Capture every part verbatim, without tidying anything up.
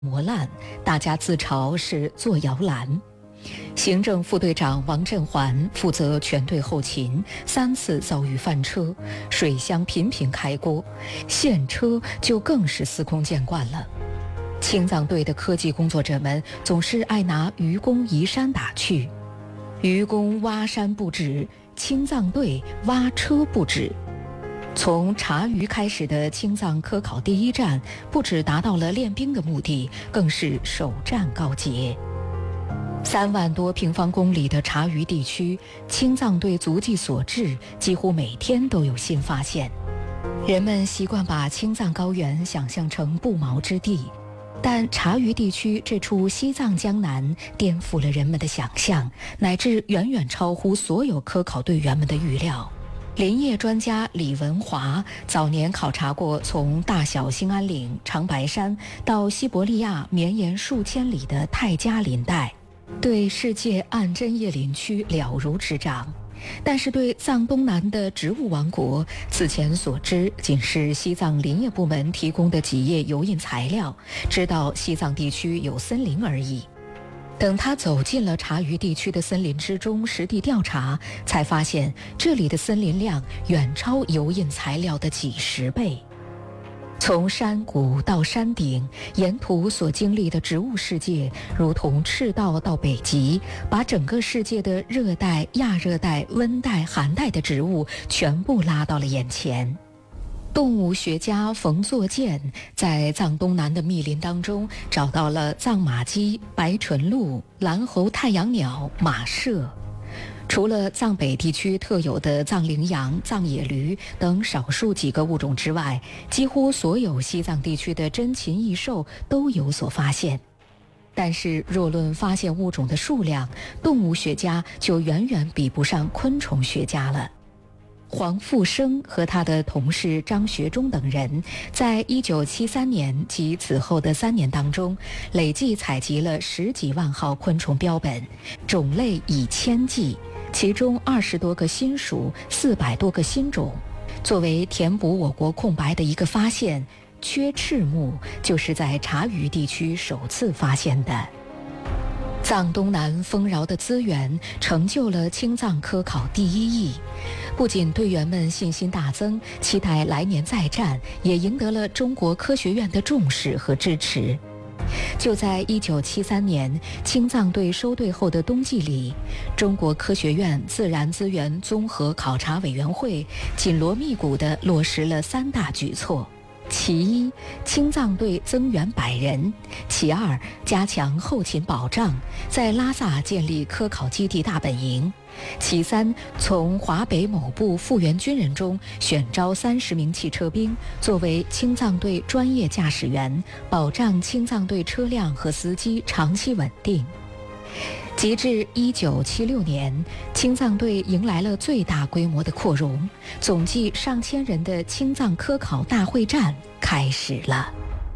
磨烂，大家自嘲是坐摇篮。行政副队长王振环负责全队后勤，三次遭遇翻车，水箱频频开锅，现车就更是司空见惯了。青藏队的科技工作者们总是爱拿愚公移山打趣，愚公挖山不止，青藏队挖车不止。从茶余开始的青藏科考第一站，不只达到了练兵的目的，更是首战告捷。三万多平方公里的茶余地区，青藏队足迹所至，几乎每天都有新发现。人们习惯把青藏高原想象成不毛之地，但茶余地区这处西藏江南颠覆了人们的想象，乃至远远超乎所有科考队员们的预料。林业专家李文华早年考察过从大小兴安岭、长白山到西伯利亚绵延数千里的泰加林带，对世界暗针叶林区了如指掌。但是对藏东南的植物王国，此前所知仅是西藏林业部门提供的几页油印材料，知道西藏地区有森林而已。等他走进了茶余地区的森林之中，实地调查，才发现这里的森林量远超油印材料的几十倍。从山谷到山顶，沿途所经历的植物世界，如同赤道到北极，把整个世界的热带、亚热带、温带、寒带的植物全部拉到了眼前。动物学家冯作健在藏东南的密林当中找到了藏马鸡、白唇鹿、蓝喉太阳鸟、马麝。除了藏北地区特有的藏羚羊、藏野驴等少数几个物种之外，几乎所有西藏地区的珍禽异兽都有所发现。但是若论发现物种的数量，动物学家就远远比不上昆虫学家了。黄复生和他的同事张学忠等人，在一九七三年及此后的三年当中，累计采集了十几万号昆虫标本，种类以千计，其中二十多个新属，四百多个新种。作为填补我国空白的一个发现，缺翅目就是在茶余地区首次发现的。藏东南丰饶的资源成就了青藏科考第一役，不仅队员们信心大增，期待来年再战，也赢得了中国科学院的重视和支持。就在一九七三年青藏队收队后的冬季里，中国科学院自然资源综合考察委员会紧锣密鼓地落实了三大举措。其一，青藏队增援百人；其二，加强后勤保障，在拉萨建立科考基地大本营；其三，从华北某部复员军人中选招三十名汽车兵，作为青藏队专业驾驶员，保障青藏队车辆和司机长期稳定。截至一九七六年，青藏队迎来了最大规模的扩容，总计上千人的青藏科考大会战开始了。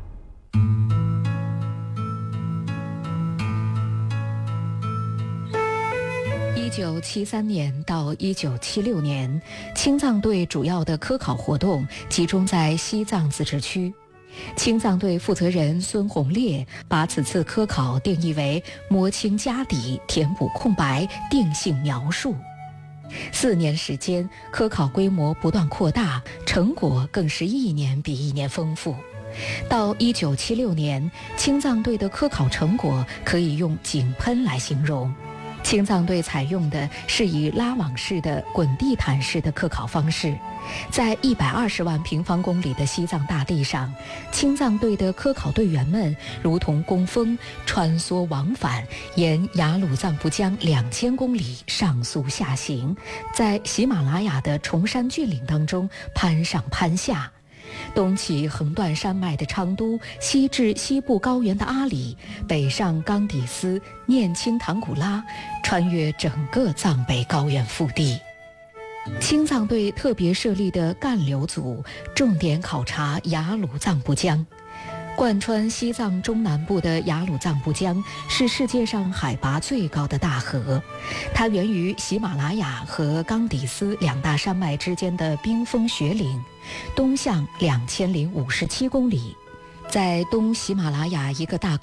一九七三年到一九七六年，青藏队主要的科考活动集中在西藏自治区。青藏队负责人孙洪烈把此次科考定义为摸清家底、填补空白、定性描述。四年时间，科考规模不断扩大，成果更是一年比一年丰富。到一九七六年，青藏队的科考成果可以用井喷来形容。青藏队采用的是以拉网式的滚地毯式的科考方式，在一百二十万平方公里的西藏大地上，青藏队的科考队员们如同工蜂穿梭往返，沿雅鲁藏布江两千公里上溯下行，在喜马拉雅的崇山峻岭当中攀上攀下。东起横断山脉的昌都，西至西部高原的阿里，北上冈底斯、念青唐古拉，穿越整个藏北高原腹地。青藏队特别设立的干流组重点考察雅鲁藏布江。贯穿西藏中南部的雅鲁藏布江是世界上海拔最高的大河，它源于喜马拉雅和冈底斯两大山脉之间的冰封雪岭，东向两千零五十七公里。 在东喜马拉雅一个大